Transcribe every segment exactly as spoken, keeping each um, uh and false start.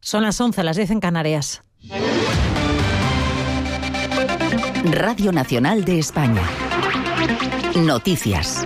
Son las once, las diez en Canarias. Radio Nacional de España. Noticias.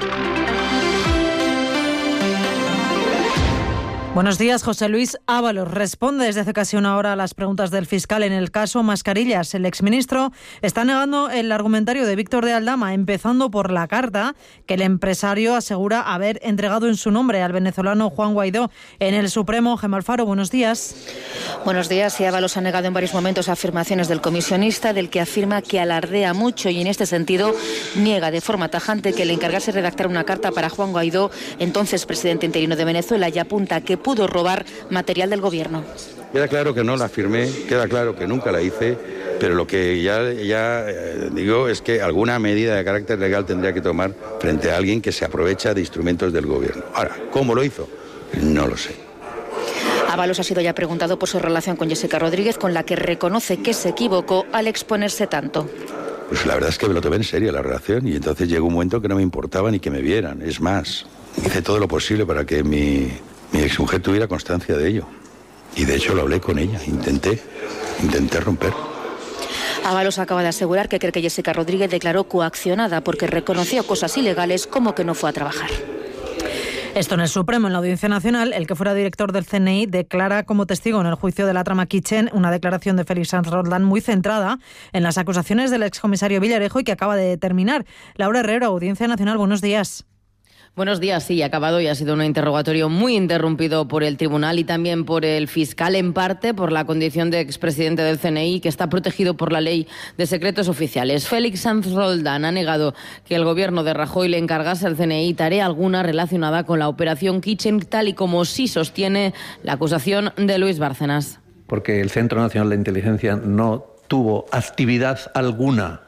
Buenos días. José Luis Ábalos responde desde hace casi una hora a las preguntas del fiscal en el caso Mascarillas. El exministro está negando el argumentario de Víctor de Aldama, empezando por la carta que el empresario asegura haber entregado en su nombre al venezolano Juan Guaidó en el Supremo. Gemma Alfaro, buenos días. Buenos días. Y Ábalos ha negado en varios momentos afirmaciones del comisionista, del que afirma que alardea mucho y en este sentido niega de forma tajante que le encargase redactar una carta para Juan Guaidó, entonces presidente interino de Venezuela, y apunta que pudo robar material del gobierno. Queda claro que no la firmé, queda claro que nunca la hice, pero lo que ya, ya eh, digo es que alguna medida de carácter legal tendría que tomar frente a alguien que se aprovecha de instrumentos del gobierno. Ahora, ¿cómo lo hizo? No lo sé. Ábalos ha sido ya preguntado por su relación con Jessica Rodríguez, con la que reconoce que se equivocó al exponerse tanto. Pues la verdad es que me lo tomé en serio la relación y entonces llegó un momento que no me importaba ni que me vieran. Es más, hice todo lo posible para que mi... Mi exmujer tuviera constancia de ello. Y de hecho lo hablé con ella. Intenté, intenté romper. Ábalos acaba de asegurar que cree que Jessica Rodríguez declaró coaccionada porque reconoció cosas ilegales como que no fue a trabajar. Esto en el Supremo. En la Audiencia Nacional, el que fuera director del C N I declara como testigo en el juicio de la trama Kitchen, una declaración de Félix Sanz Roldán muy centrada en las acusaciones del excomisario Villarejo y que acaba de terminar. Laura Herrero, Audiencia Nacional, buenos días. Buenos días, sí, ha acabado y ha sido un interrogatorio muy interrumpido por el tribunal y también por el fiscal, en parte por la condición de expresidente del C N I, que está protegido por la ley de secretos oficiales. Félix Sanz Roldán ha negado que el gobierno de Rajoy le encargase al C N I tarea alguna relacionada con la operación Kitchen, tal y como sí sostiene la acusación de Luis Bárcenas. Porque el Centro Nacional de Inteligencia no tuvo actividad alguna,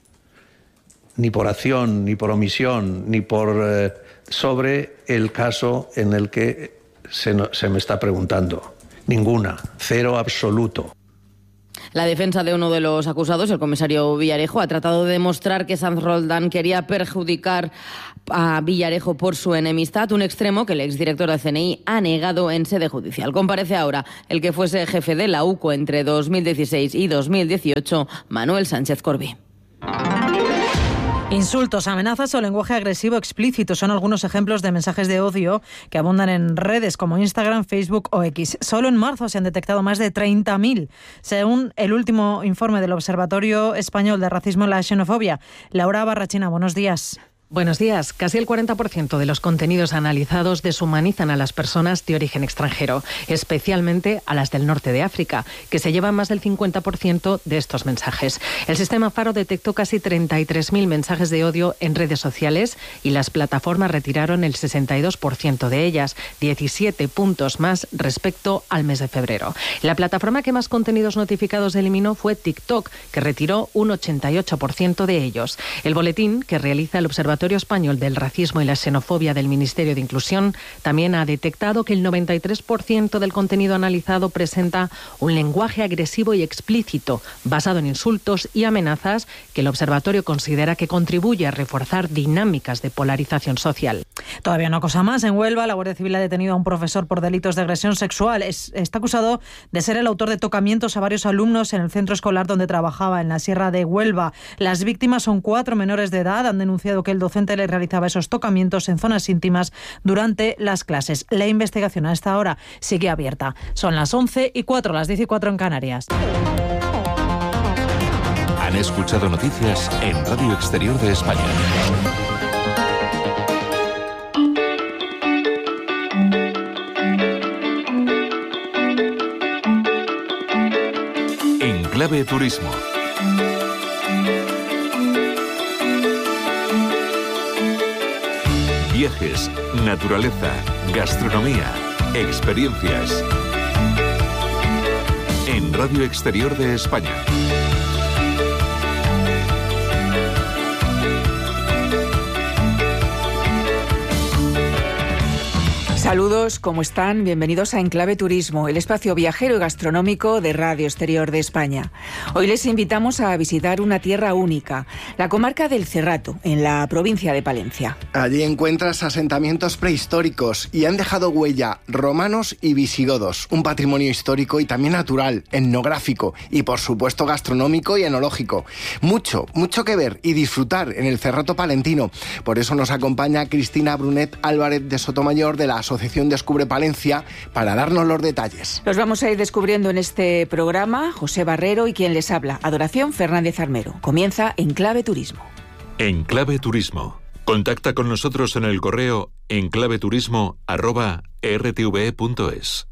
ni por acción, ni por omisión, ni por... Eh, sobre el caso en el que se, no, se me está preguntando. Ninguna, cero absoluto. La defensa de uno de los acusados, el comisario Villarejo, ha tratado de demostrar que Sanz Roldán quería perjudicar a Villarejo por su enemistad, un extremo que el exdirector del C N I ha negado en sede judicial. Comparece ahora el que fuese jefe de la U C O entre dos mil dieciséis y dos mil dieciocho, Manuel Sánchez Corbí. Insultos, amenazas o lenguaje agresivo explícito son algunos ejemplos de mensajes de odio que abundan en redes como Instagram, Facebook o X. Solo en marzo se han detectado más de treinta mil, según el último informe del Observatorio Español de Racismo y la Xenofobia. Laura Barrachina, buenos días. Buenos días. Casi el cuarenta por ciento de los contenidos analizados deshumanizan a las personas de origen extranjero, especialmente a las del norte de África, que se llevan más del cincuenta por ciento de estos mensajes. El sistema Faro detectó casi treinta y tres mil mensajes de odio en redes sociales y las plataformas retiraron el sesenta y dos por ciento de ellas, diecisiete puntos más respecto al mes de febrero. La plataforma que más contenidos notificados eliminó fue TikTok, que retiró un ochenta y ocho por ciento de ellos. El boletín que realiza el Observatorio Español del Racismo y la Xenofobia del Ministerio de Inclusión también ha detectado que el noventa y tres por ciento del contenido analizado presenta un lenguaje agresivo y explícito basado en insultos y amenazas que el observatorio considera que contribuye a reforzar dinámicas de polarización social. Todavía una cosa más. En Huelva, la Guardia Civil ha detenido a un profesor por delitos de agresión sexual. Es, está acusado de ser el autor de tocamientos a varios alumnos en el centro escolar donde trabajaba, en la Sierra de Huelva. Las víctimas son cuatro menores de edad. Han denunciado que el docente le realizaba esos tocamientos en zonas íntimas durante las clases. La investigación a esta hora sigue abierta. Son las once y cuatro, las diez y cuatro en Canarias. Han escuchado noticias en Radio Exterior de España. En Clave Turismo. Viajes, naturaleza, gastronomía, experiencias. En Radio Exterior de España. Saludos, ¿cómo están? Bienvenidos a Enclave Turismo, el espacio viajero y gastronómico de Radio Exterior de España. Hoy les invitamos a visitar una tierra única, la comarca del Cerrato, en la provincia de Palencia. Allí encuentras asentamientos prehistóricos y han dejado huella romanos y visigodos, un patrimonio histórico y también natural, etnográfico y por supuesto gastronómico y enológico. Mucho, mucho que ver y disfrutar en el Cerrato palentino. Por eso nos acompaña Cristina Brunet Álvarez de Sotomayor de la Asociación Descubre Palencia para darnos los detalles. Los vamos a ir descubriendo en este programa. José Barrero y quien les habla, Adoración Fernández Armero. Comienza Enclave Turismo. Enclave Turismo. Contacta con nosotros en el correo enclaveturismo arroba r t v e punto es.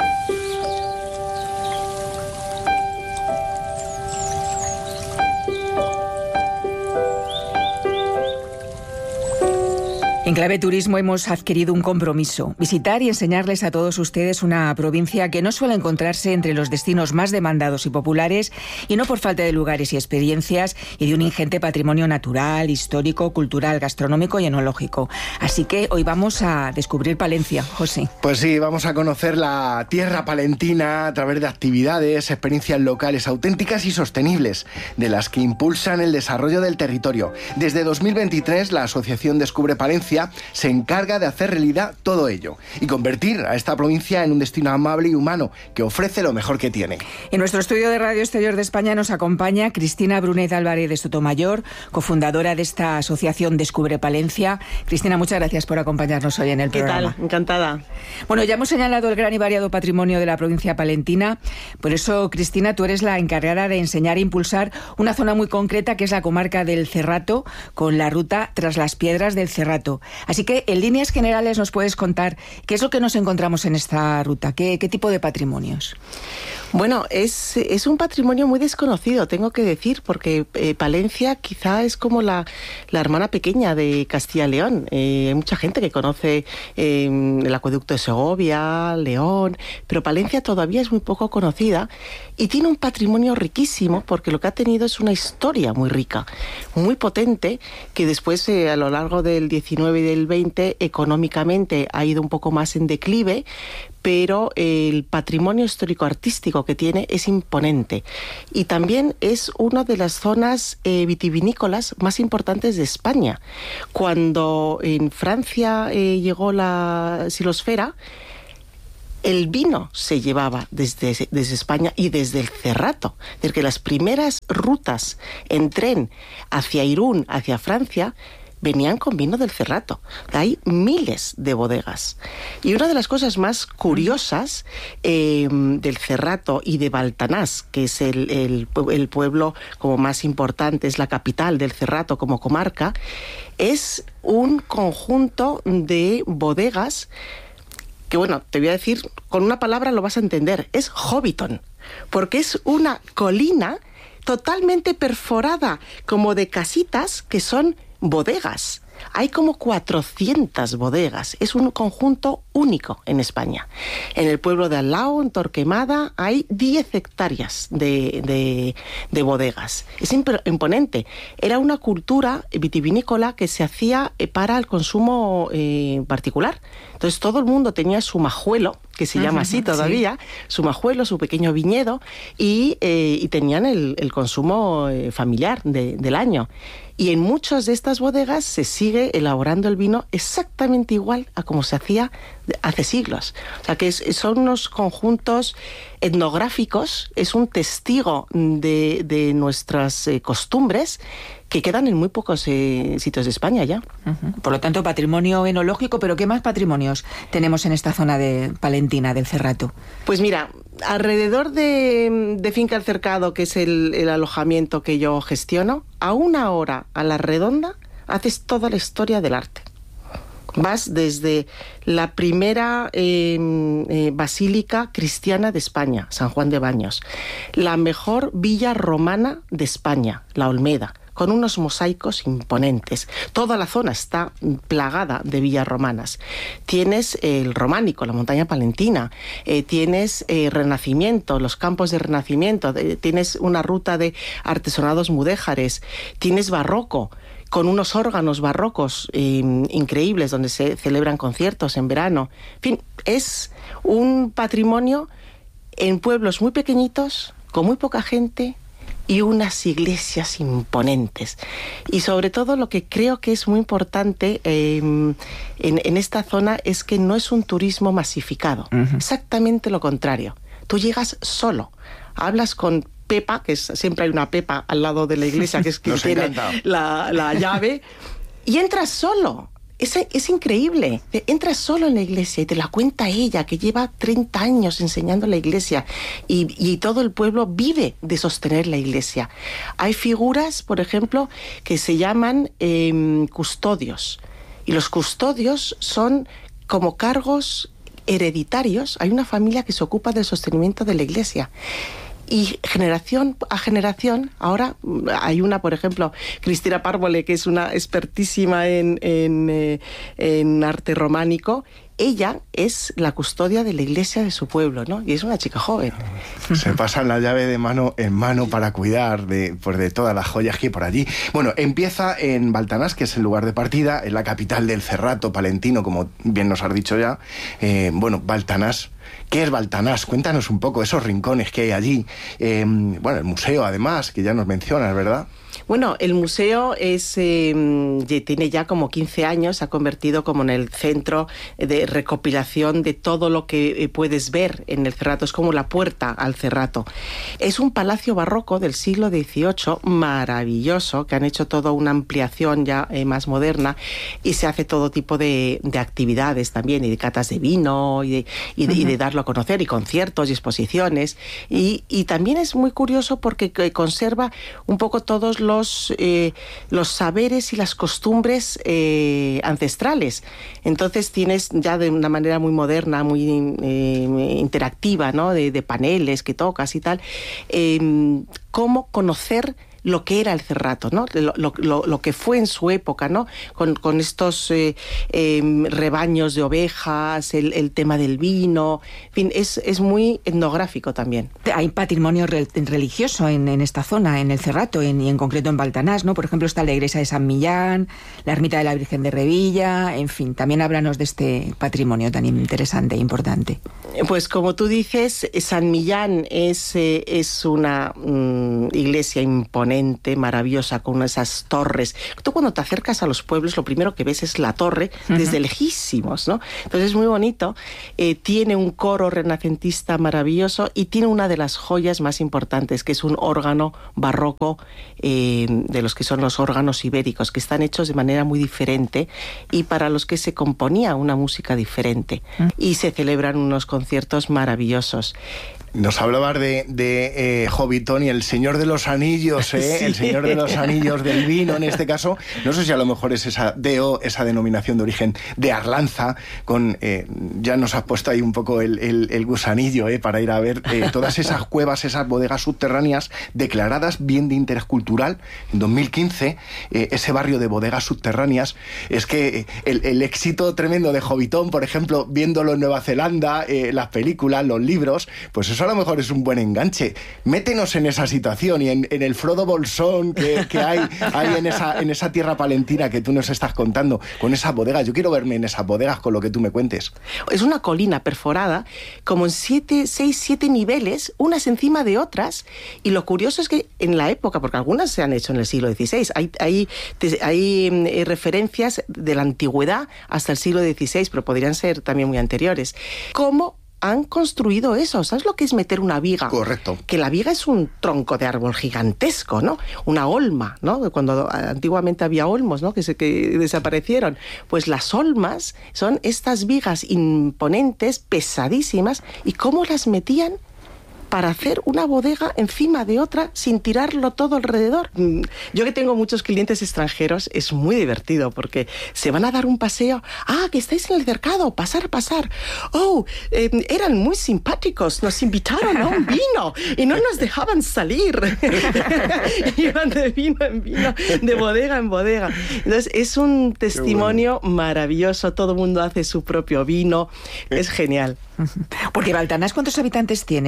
En Clave Turismo hemos adquirido un compromiso, visitar y enseñarles a todos ustedes una provincia que no suele encontrarse entre los destinos más demandados y populares, y no por falta de lugares y experiencias y de un ingente patrimonio natural, histórico, cultural, gastronómico y enológico. Así que hoy vamos a descubrir Palencia, José. Pues sí, vamos a conocer la tierra palentina a través de actividades, experiencias locales auténticas y sostenibles, de las que impulsan el desarrollo del territorio. Desde dos mil veintitrés, la Asociación Descubre Palencia se encarga de hacer realidad todo ello y convertir a esta provincia en un destino amable y humano que ofrece lo mejor que tiene. En nuestro estudio de Radio Exterior de España nos acompaña Cristina Brunet Álvarez de Sotomayor, cofundadora de esta asociación Descubre Palencia. Cristina, muchas gracias por acompañarnos hoy en el ¿Qué programa. tal? Encantada. Bueno, ya hemos señalado el gran y variado patrimonio de la provincia palentina. Por eso, Cristina, tú eres la encargada de enseñar e impulsar una zona muy concreta que es la comarca del Cerrato, con la ruta Tras las Piedras del Cerrato. Así que, en líneas generales, nos puedes contar qué es lo que nos encontramos en esta ruta, qué, qué tipo de patrimonios. Bueno, es, es un patrimonio muy desconocido, tengo que decir, porque eh, Palencia quizá es como la, la hermana pequeña de Castilla y León. Eh, hay mucha gente que conoce eh, el acueducto de Segovia, León, pero Palencia todavía es muy poco conocida y tiene un patrimonio riquísimo porque lo que ha tenido es una historia muy rica, muy potente, que después eh, a lo largo del diecinueve y del veinte económicamente ha ido un poco más en declive, pero el patrimonio histórico-artístico que tiene es imponente y también es una de las zonas eh, vitivinícolas más importantes de España. Cuando en Francia eh, llegó la xilosfera, el vino se llevaba desde, desde España y desde el Cerrato. Desde que las primeras rutas en tren hacia Irún, hacia Francia, venían con vino del Cerrato. Hay miles de bodegas. Y una de las cosas más curiosas eh, del Cerrato y de Baltanás, que es el, el, el pueblo como más importante, es la capital del Cerrato como comarca, es un conjunto de bodegas que, bueno, te voy a decir, con una palabra lo vas a entender, es Hobbiton, porque es una colina totalmente perforada, como de casitas que son bodegas. Hay como cuatrocientas bodegas. Es un conjunto único en España. En el pueblo de al lado, en Torquemada, hay diez hectáreas de, de, de bodegas. Es imponente. Era una cultura vitivinícola que se hacía para el consumo eh, particular. Entonces todo el mundo tenía su majuelo, que se llama así todavía, sí. Su majuelo, su pequeño viñedo, y, eh, y tenían el, el consumo eh, familiar de, del año. Y en muchas de estas bodegas se sigue elaborando el vino exactamente igual a como se hacía hace siglos. O sea que es, son unos conjuntos etnográficos, es un testigo de, de nuestras eh, costumbres que quedan en muy pocos eh, sitios de España ya. Uh-huh. Por lo tanto, patrimonio enológico, pero ¿qué más patrimonios tenemos en esta zona de palentina del Cerrato? Pues mira, alrededor de, de Finca El Cercado, que es el, el alojamiento que yo gestiono, a una hora a la redonda haces toda la historia del arte. Vas desde la primera eh, eh, basílica cristiana de España, San Juan de Baños, la mejor villa romana de España, la Olmeda, con unos mosaicos imponentes. Toda la zona está plagada de villas romanas. Tienes el románico, la montaña palentina, eh, tienes eh, renacimiento, los campos de renacimiento, eh, tienes una ruta de artesonados mudéjares, tienes barroco, con unos órganos barrocos eh, increíbles donde se celebran conciertos en verano. En fin, es un patrimonio en pueblos muy pequeñitos, con muy poca gente y unas iglesias imponentes. Y sobre todo lo que creo que es muy importante eh, en, en esta zona es que no es un turismo masificado. Uh-huh. Exactamente lo contrario. Tú llegas solo, hablas con Pepa, que es, siempre hay una Pepa al lado de la iglesia, que es quien tiene la, la llave, y entras solo. Es, es increíble. Entras solo en la iglesia y te la cuenta ella, que lleva treinta años enseñando la iglesia y, y todo el pueblo vive de sostener la iglesia. Hay figuras, por ejemplo, que se llaman eh, custodios. Y los custodios son como cargos hereditarios. Hay una familia que se ocupa del sostenimiento de la iglesia. Y generación a generación, ahora hay una, por ejemplo, Cristina Párvole, que es una expertísima en, en, eh, en arte románico. Ella es la custodia de la iglesia de su pueblo, ¿no? Y es una chica joven. Se pasan la llave de mano en mano para cuidar de, pues de todas las joyas que hay por allí. Bueno, empieza en Baltanás, que es el lugar de partida, en la capital del Cerrato palentino, como bien nos has dicho ya. Eh, bueno, Baltanás. ¿Qué es Baltanás? Cuéntanos un poco esos rincones que hay allí. Eh, bueno, el museo, además, que ya nos mencionas, ¿verdad? Bueno, el museo es eh, tiene ya como quince años, se ha convertido como en el centro de recopilación de todo lo que eh, puedes ver en el Cerrato. Es como la puerta al Cerrato. Es un palacio barroco del siglo dieciocho, maravilloso, que han hecho toda una ampliación ya eh, más moderna, y se hace todo tipo de, de actividades también, y de catas de vino, y de, y de, uh-huh. y de darlo a conocer, y conciertos y exposiciones. Y, y también es muy curioso porque conserva un poco todos los Los, eh, los saberes y las costumbres eh, ancestrales. Entonces tienes ya de una manera muy moderna, muy eh, interactiva, ¿no? De, de paneles que tocas y tal, eh, cómo conocer lo que era el Cerrato, ¿no? Lo, lo, lo que fue en su época, ¿no? Con, con estos eh, eh, rebaños de ovejas, el, el tema del vino, en fin, es, es muy etnográfico también. Hay patrimonio re religioso en, en esta zona, en el Cerrato, en, y en concreto en Baltanás, ¿no? Por ejemplo, está la iglesia de San Millán, la ermita de la Virgen de Revilla, en fin, también háblanos de este patrimonio tan interesante e importante. Pues como tú dices, San Millán es, eh, es una mm, iglesia imponente, maravillosa, con esas torres. Tú cuando te acercas a los pueblos, lo primero que ves es la torre desde uh-huh. lejísimos, ¿no? Entonces es muy bonito. Eh, tiene un coro renacentista maravilloso y tiene una de las joyas más importantes, que es un órgano barroco, eh, de los que son los órganos ibéricos, que están hechos de manera muy diferente y para los que se componía una música diferente. Uh-huh. Y se celebran unos conciertos maravillosos. Nos hablabas de, de eh, Hobbiton y el Señor de los Anillos, ¿eh? Sí. El Señor de los Anillos del vino, en este caso. No sé si a lo mejor es esa D O, esa denominación de origen de Arlanza, con eh, ya nos has puesto ahí un poco el, el, el gusanillo, ¿eh? Para ir a ver eh, todas esas cuevas, esas bodegas subterráneas declaradas bien de interés cultural. En dos mil quince, eh, ese barrio de bodegas subterráneas, es que el, el éxito tremendo de Hobbiton, por ejemplo, viéndolo en Nueva Zelanda, eh, las películas, los libros, pues eso a lo mejor es un buen enganche. Métenos en esa situación y en, en el Frodo Bolsón que, que hay, hay en, esa, en esa tierra palentina que tú nos estás contando, con esas bodegas. Yo quiero verme en esas bodegas con lo que tú me cuentes. Es una colina perforada, como en siete, seis, siete niveles, unas encima de otras, y lo curioso es que en la época, porque algunas se han hecho en el siglo dieciséis, hay, hay, hay eh, referencias de la antigüedad hasta el siglo dieciséis, pero podrían ser también muy anteriores. ¿Cómo han construido eso? ¿Sabes lo que es meter una viga? Correcto. Que la viga es un tronco de árbol gigantesco, ¿no? Una olma, ¿no? Cuando antiguamente había olmos, ¿no? Que, se, que desaparecieron. Pues las olmas son estas vigas imponentes, pesadísimas, y cómo las metían para hacer una bodega encima de otra sin tirarlo todo alrededor. Yo que tengo muchos clientes extranjeros, es muy divertido porque se van a dar un paseo. Ah, que estáis en el cercado, pasar, pasar. Oh, eh, eran muy simpáticos, nos invitaron a un vino y no nos dejaban salir. Iban de vino en vino, de bodega en bodega. Entonces es un testimonio bueno. maravilloso, todo el mundo hace su propio vino, es genial. Porque Baltanás, ¿cuántos habitantes tiene? Estamos hablando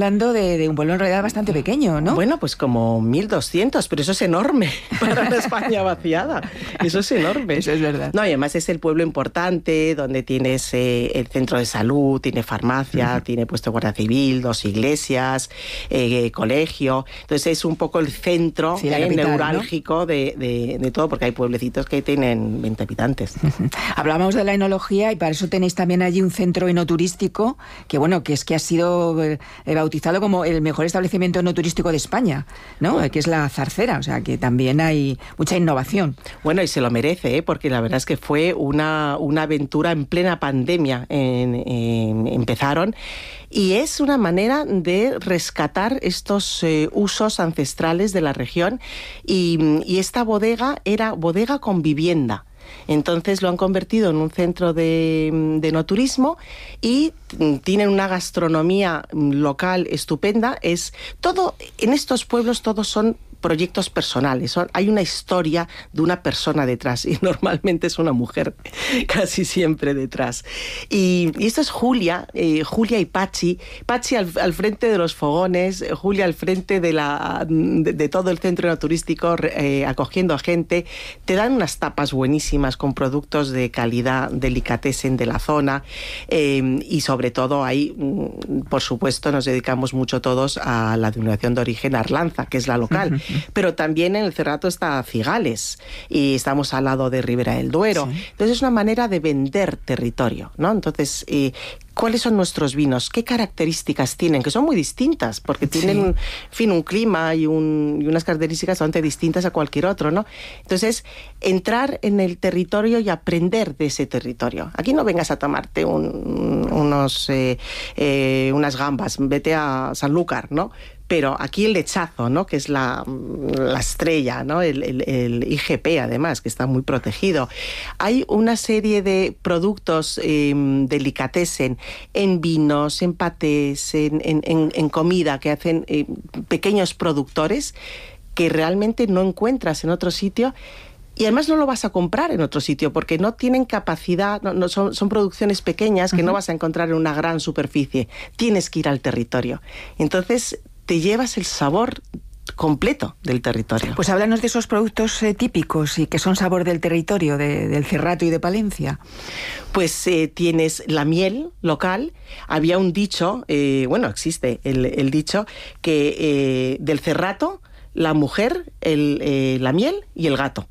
hablando de, de un pueblo en realidad bastante pequeño, ¿no? Bueno, pues como mil doscientos, pero eso es enorme para una España vaciada. Eso es enorme. Eso es verdad. No, y además es el pueblo importante, donde tienes eh, el centro de salud, tiene farmacia, uh-huh. tiene puesto de guardia civil, dos iglesias, eh, colegio. Entonces es un poco el centro sí, eh, capital, neurálgico, ¿no? de, de, de todo, porque hay pueblecitos que tienen veinte habitantes. Uh-huh. Hablábamos de la enología y para eso tenéis también allí un centro enoturístico que, bueno, que es que ha sido eh, bautizado como el mejor establecimiento enoturístico de España, ¿no? Que es la Zarcera, o sea que también hay mucha innovación. Bueno, y se lo merece, ¿eh? Porque la verdad es que fue una, una aventura en plena pandemia. En, en, empezaron y es una manera de rescatar estos eh, usos ancestrales de la región y, y esta bodega era bodega con vivienda. Entonces lo han convertido en un centro de, de enoturismo y tienen una gastronomía local estupenda. Es todo, en estos pueblos todos son proyectos personales, son, hay una historia de una persona detrás y normalmente es una mujer casi siempre detrás. Y, y esto es Julia, eh, Julia y Pachi, Pachi al, al frente de los fogones, Julia al frente de, la, de, de todo el centro enoturístico, eh, acogiendo a gente. Te dan unas tapas buenísimas con productos de calidad, delicatessen de la zona eh, y sobre todo ahí, por supuesto, nos dedicamos mucho todos a la denominación de origen Arlanza, que es la local. Pero también en el Cerrato está Cigales y estamos al lado de Ribera del Duero. Sí. Entonces es una manera de vender territorio, ¿no? Entonces, eh, ¿cuáles son nuestros vinos? ¿Qué características tienen? Que son muy distintas, porque tienen, sí. en fin, un clima y, un, y unas características bastante distintas a cualquier otro, ¿no? Entonces, entrar en el territorio y aprender de ese territorio. Aquí no vengas a tomarte un, unos, eh, eh, unas gambas, vete a Sanlúcar, ¿no? Pero aquí el lechazo, ¿no? Que es la, la estrella, ¿no? El, el, el I G P, además, que está muy protegido. Hay una serie de productos eh, delicatessen en vinos, en patés, en, en, en, en comida, que hacen eh, pequeños productores que realmente no encuentras en otro sitio. Y además no lo vas a comprar en otro sitio porque no tienen capacidad, no, no son, son producciones pequeñas que uh-huh. no vas a encontrar en una gran superficie. Tienes que ir al territorio. Entonces te llevas el sabor completo del territorio. Pues háblanos de esos productos eh, típicos y que son sabor del territorio, de, del Cerrato y de Palencia. Pues eh, tienes la miel local. Había un dicho, eh, bueno, existe el, el dicho, que eh, del Cerrato, la mujer, el, eh, la miel y el gato.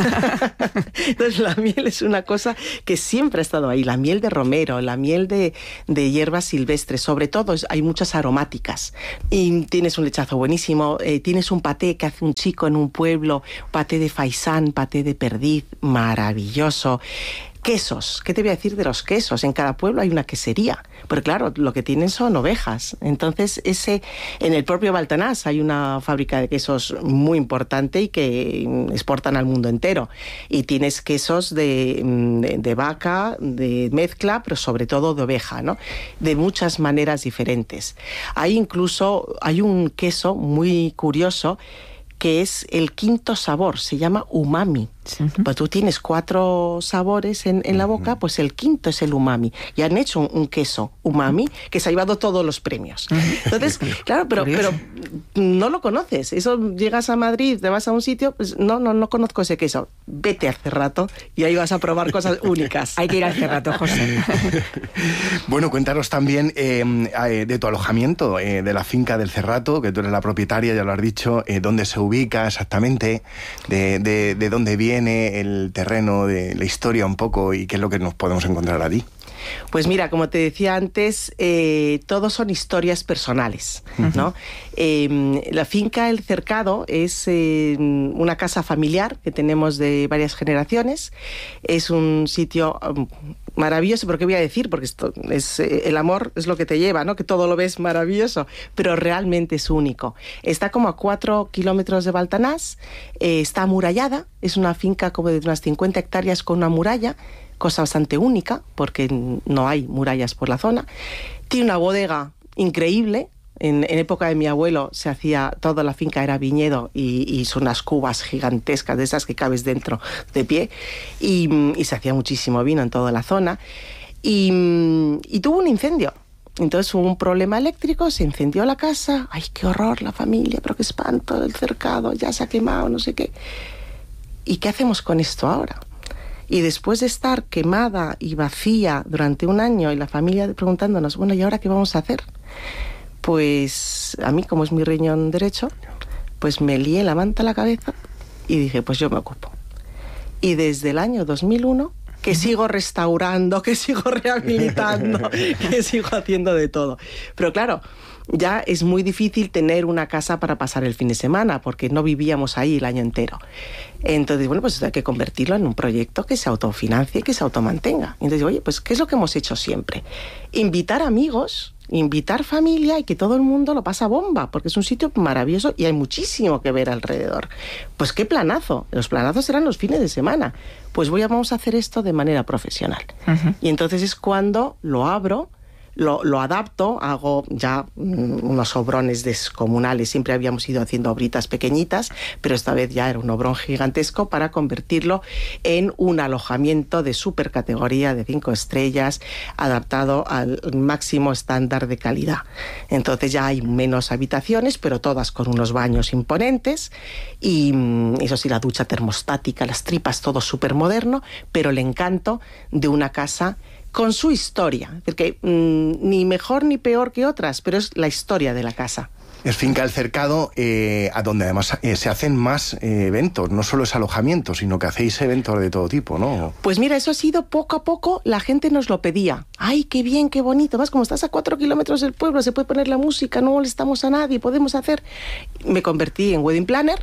Entonces la miel es una cosa que siempre ha estado ahí, la miel de romero, la miel de, de hierbas silvestres, sobre todo es, hay muchas aromáticas y tienes un lechazo buenísimo, eh, tienes un paté que hace un chico en un pueblo, paté de faisán, paté de perdiz, maravilloso. Quesos, ¿qué te voy a decir de los quesos? En cada pueblo hay una quesería, pero claro, lo que tienen son ovejas. Entonces, ese en el propio Baltanás hay una fábrica de quesos muy importante y que exportan al mundo entero. Y tienes quesos de, de, de vaca, de mezcla, pero sobre todo de oveja, ¿no? De muchas maneras diferentes. Hay incluso, hay un queso muy curioso que es el quinto sabor, se llama umami. Uh-huh. Pues tú tienes cuatro sabores en, en la boca, pues el quinto es el umami. Y han hecho un, un queso umami que se ha llevado todos los premios. Uh-huh. Entonces, claro, pero, pero no lo conoces. Eso, llegas a Madrid, te vas a un sitio, pues no, no, no conozco ese queso. Vete al Cerrato y ahí vas a probar cosas únicas. Hay que ir al Cerrato, José. Bueno, cuéntanos también eh, de tu alojamiento, eh, de la finca del Cerrato, que tú eres la propietaria, ya lo has dicho, eh, dónde se ubica exactamente, de, de, de dónde viene el terreno, de la historia un poco y qué es lo que nos podemos encontrar allí. Pues mira, como te decía antes, eh, todos son historias personales, ¿no? Uh-huh. Eh, la finca El Cercado es eh, una casa familiar que tenemos de varias generaciones. Es un sitio um, maravilloso, pero ¿qué voy a decir? Porque esto es eh, el amor es lo que te lleva, ¿no? Que todo lo ves maravilloso, pero realmente es único. Está como a cuatro kilómetros de Baltanás, eh, está amurallada, es una finca como de unas cincuenta hectáreas con una muralla, cosa bastante única, porque no hay murallas por la zona. Tiene una bodega increíble. En, en época de mi abuelo se hacía, toda la finca era viñedo y, y son unas cubas gigantescas de esas que cabes dentro de pie. Y, y se hacía muchísimo vino en toda la zona. Y, y tuvo un incendio Entonces hubo un problema eléctrico, se incendió la casa, ¡ay, qué horror, la familia, pero qué espanto, el cercado ya se ha quemado, no sé qué! ¿Y qué hacemos con esto ahora? Y después de estar quemada y vacía durante un año y la familia preguntándonos, bueno, ¿y ahora qué vamos a hacer? Pues a mí, como es mi riñón derecho, pues me lié la manta a la cabeza y dije, pues yo me ocupo. Y desde el año dos mil uno, que sigo restaurando, que sigo rehabilitando, que sigo haciendo de todo. Pero claro, ya es muy difícil tener una casa para pasar el fin de semana, porque no vivíamos ahí el año entero. Entonces, bueno, pues hay que convertirlo en un proyecto que se autofinancie, que se automantenga. Entonces, oye, pues ¿qué es lo que hemos hecho siempre? Invitar amigos, invitar familia y que todo el mundo lo pasa bomba, porque es un sitio maravilloso y hay muchísimo que ver alrededor. Pues qué planazo, los planazos serán los fines de semana. Pues voy a, vamos a hacer esto de manera profesional. Uh-huh. Y entonces es cuando lo abro, Lo, lo adapto, hago ya mm, unos obrones descomunales. Siempre habíamos ido haciendo obritas pequeñitas, pero esta vez ya era un obrón gigantesco para convertirlo en un alojamiento de super categoría de cinco estrellas, adaptado al máximo estándar de calidad. Entonces ya hay menos habitaciones, pero todas con unos baños imponentes y mm, eso sí, la ducha termostática, las tripas, todo súper moderno, pero el encanto de una casa con su historia, porque mmm, ni mejor ni peor que otras, pero es la historia de la casa. Es Finca El Cercado, eh, a donde además eh, se hacen más eh, eventos, no solo es alojamiento, sino que hacéis eventos de todo tipo, ¿no? Pues mira, eso ha sido poco a poco, la gente nos lo pedía. ¡Ay, qué bien, qué bonito! Más como estás a cuatro kilómetros del pueblo, se puede poner la música, no molestamos a nadie, podemos hacer... Me convertí en wedding planner.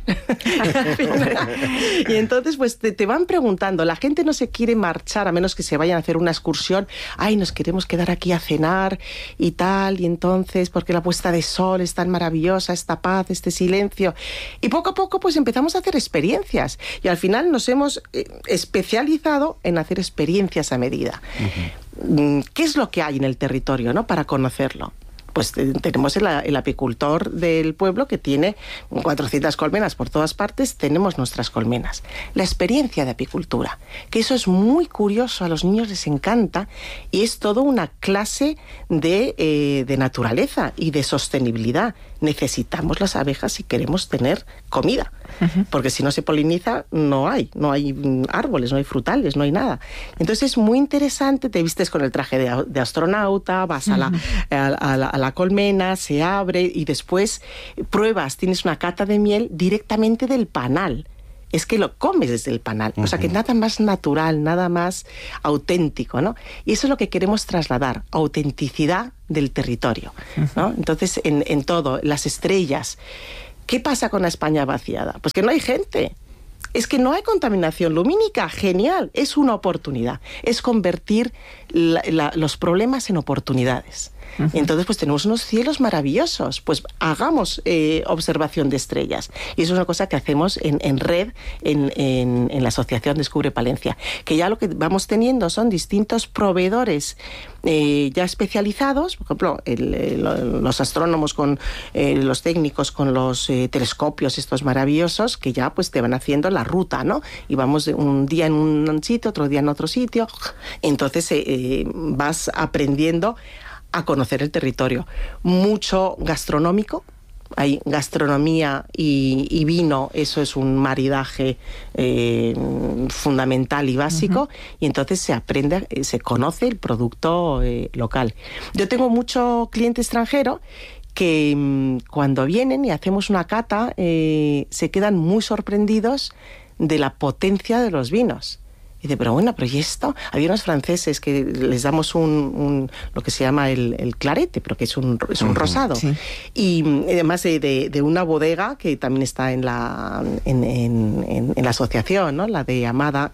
Y entonces pues te, te van preguntando, la gente no se quiere marchar a menos que se vayan a hacer una excursión. ¡Ay, nos queremos quedar aquí a cenar y tal! Y entonces, porque la puesta de sol es tan maravillosa, esta paz, este silencio. Y poco a poco pues empezamos a hacer experiencias. Y al final nos hemos eh, especializado en hacer experiencias a medida. Uh-huh. ¿Qué es lo que hay en el territorio, ¿no? Para conocerlo? Pues tenemos el, el apicultor del pueblo que tiene cuatrocientas colmenas por todas partes, tenemos nuestras colmenas. La experiencia de apicultura, que eso es muy curioso, a los niños les encanta y es toda una clase de, eh, de naturaleza y de sostenibilidad. Necesitamos las abejas si queremos tener comida, uh-huh. porque si no se poliniza no hay, no hay árboles, no hay frutales, no hay nada. Entonces es muy interesante, te vistes con el traje de, de astronauta, vas uh-huh. a, la, a, a, la, a la colmena, se abre y después pruebas, tienes una cata de miel directamente del panal. Es que lo comes desde el panal, uh-huh. o sea que nada más natural, nada más auténtico, ¿no? Y eso es lo que queremos trasladar, autenticidad del territorio, ¿no? Uh-huh. Entonces, en, en todo, las estrellas. ¿Qué pasa con la España vaciada? Pues que no hay gente. Es que no hay contaminación lumínica, genial, es una oportunidad, es convertir la, la, los problemas en oportunidades. Uh-huh. Entonces, pues tenemos unos cielos maravillosos, pues hagamos eh, observación de estrellas. Y eso es una cosa que hacemos en, en red, en, en, en la Asociación Descubre Palencia, que ya lo que vamos teniendo son distintos proveedores eh, ya especializados, por ejemplo, el, el, los astrónomos con eh, los técnicos con los eh, telescopios estos maravillosos, que ya pues te van haciendo la ruta, ¿no? Y vamos un día en un sitio, otro día en otro sitio, entonces eh, vas aprendiendo a conocer el territorio. Mucho gastronómico, hay gastronomía y, y vino, eso es un maridaje eh, fundamental y básico, uh-huh. y entonces se aprende, se conoce el producto eh, local. Yo tengo mucho cliente extranjero que mmm, cuando vienen y hacemos una cata eh, se quedan muy sorprendidos de la potencia de los vinos. Y dice, pero bueno, pero ¿y esto? Había unos franceses que les damos un, un lo que se llama el, el clarete, pero que es un, es un uh-huh, rosado. Sí. Y además de, de, de una bodega que también está en la, en, en, en, en la asociación, ¿no? La de Amada,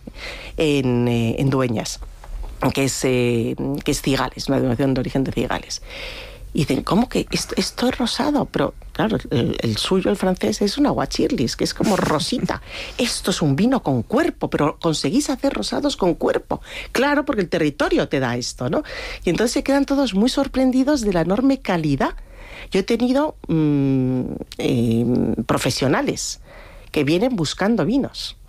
en, eh, en Dueñas, que es, eh, que es Cigales, una denominación de origen de Cigales. Y dicen, ¿cómo que esto, esto es rosado? Pero claro, el, el suyo, el francés, es un aguachirlis, que es como rosita. Esto es un vino con cuerpo, pero conseguís hacer rosados con cuerpo. Claro, porque el territorio te da esto, ¿no? Y entonces se quedan todos muy sorprendidos de la enorme calidad. Yo he tenido mmm, eh, profesionales que vienen buscando vinos.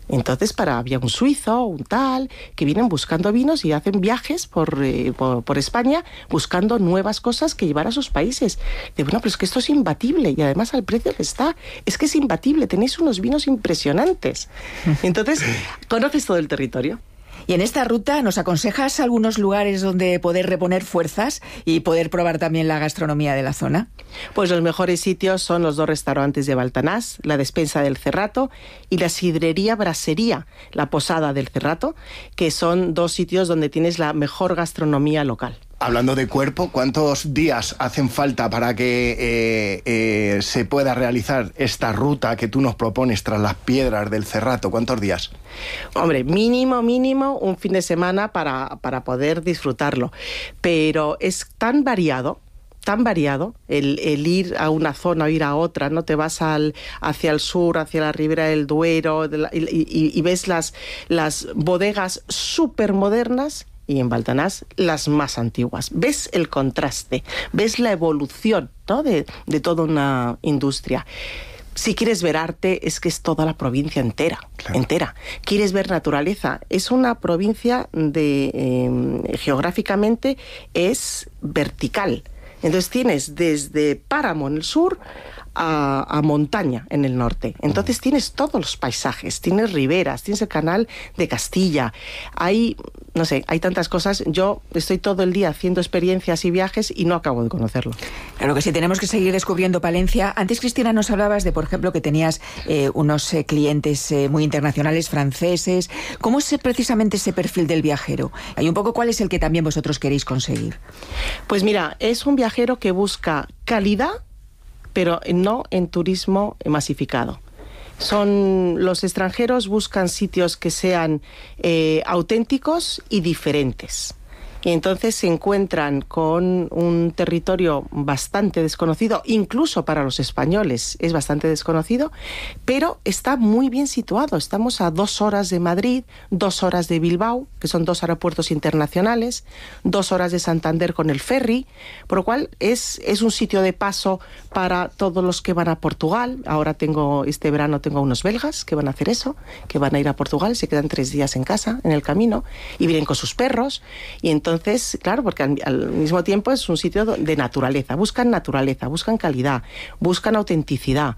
Entonces, para había un suizo, un tal, que vienen buscando vinos y hacen viajes por, eh, por, por España buscando nuevas cosas que llevar a sus países. De bueno, pero es que esto es imbatible y además al precio que está, es que es imbatible, tenéis unos vinos impresionantes. Entonces, conoces todo el territorio. Y en esta ruta, ¿nos aconsejas algunos lugares donde poder reponer fuerzas y poder probar también la gastronomía de la zona? Pues los mejores sitios son los dos restaurantes de Baltanás, la Despensa del Cerrato y la Sidrería Brasería, la Posada del Cerrato, que son dos sitios donde tienes la mejor gastronomía local. Hablando de cuerpo, ¿cuántos días hacen falta para que eh, eh, se pueda realizar esta ruta que tú nos propones tras las piedras del Cerrato? ¿Cuántos días? Hombre, mínimo, mínimo un fin de semana para, para poder disfrutarlo. Pero es tan variado, tan variado el, el ir a una zona o ir a otra, ¿no? Te vas al, hacia el sur, hacia la ribera del Duero de la, y, y, y ves las, las bodegas súper modernas y en Baltanás las más antiguas. Ves el contraste, ves la evolución, ¿no? de, de toda una industria. Si quieres ver arte, es que es toda la provincia entera, claro. entera. Quieres ver naturaleza, es una provincia de eh, geográficamente es vertical. Entonces tienes desde Páramo en el sur a, a montaña en el norte. Entonces tienes todos los paisajes, tienes riberas, tienes el canal de Castilla. Hay, no sé, hay tantas cosas. Yo estoy todo el día haciendo experiencias y viajes y no acabo de conocerlo. Claro que sí, tenemos que seguir descubriendo Palencia. Antes, Cristina, nos hablabas de, por ejemplo, que tenías eh, unos eh, clientes eh, muy internacionales, franceses. ¿Cómo es precisamente ese perfil del viajero? Hay un poco cuál es el que también vosotros queréis conseguir. Pues mira, es un viajero que busca calidad, pero no en turismo masificado. Son los extranjeros buscan sitios que sean eh, auténticos y diferentes. Y entonces se encuentran con un territorio bastante desconocido, incluso para los españoles es bastante desconocido, pero está muy bien situado. Estamos a dos horas de Madrid, dos horas de Bilbao, que son dos aeropuertos internacionales, dos horas de Santander con el ferry, por lo cual es, es un sitio de paso para todos los que van a Portugal. Ahora tengo, este verano tengo unos belgas que van a hacer eso, que van a ir a Portugal, se quedan tres días en casa, en el camino, y vienen con sus perros, y entonces Entonces, claro, porque al, al mismo tiempo es un sitio de naturaleza, buscan naturaleza, buscan calidad, buscan autenticidad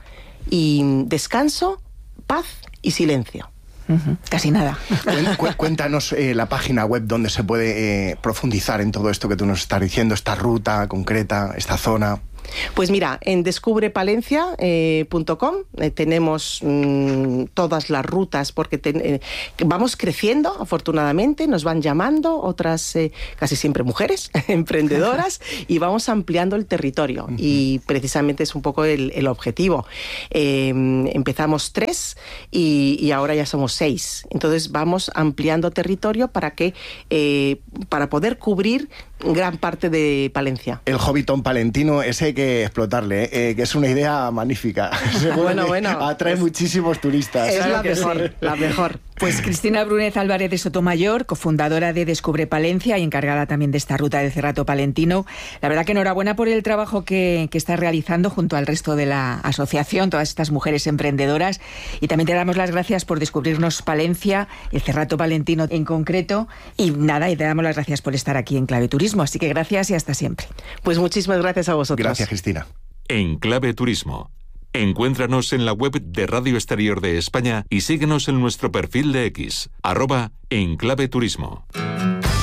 y descanso, paz y silencio. Uh-huh. Casi nada. Cuéntanos eh, la página web donde se puede eh, profundizar en todo esto que tú nos estás diciendo, esta ruta concreta, esta zona. Pues mira, en descubre palencia punto com eh, eh, tenemos mmm, todas las rutas, porque ten, eh, vamos creciendo, afortunadamente, nos van llamando otras, eh, casi siempre mujeres, emprendedoras, y vamos ampliando el territorio. Uh-huh. Y precisamente es un poco el, el objetivo. Eh, empezamos tres y, y ahora ya somos seis. Entonces vamos ampliando territorio para, que, eh, para poder cubrir gran parte de Palencia. El Hobbiton palentino, ese hay que explotarle, ¿eh? Eh, que es una idea magnífica. bueno, bueno. Atrae es, muchísimos turistas. Es claro la mejor, sí. la mejor. Pues Cristina Brúnez Álvarez de Sotomayor, cofundadora de Descubre Palencia y encargada también de esta ruta del Cerrato Palentino. La verdad que enhorabuena por el trabajo que, que estás realizando junto al resto de la asociación, todas estas mujeres emprendedoras. Y también te damos las gracias por descubrirnos Palencia, el Cerrato Palentino en concreto. Y nada, y te damos las gracias por estar aquí en Clave Turismo. Así que gracias y hasta siempre. Pues muchísimas gracias a vosotros. Gracias, Cristina. En Clave Turismo. Encuéntranos en la web de Radio Exterior de España y síguenos en nuestro perfil de X, arroba En Clave Turismo.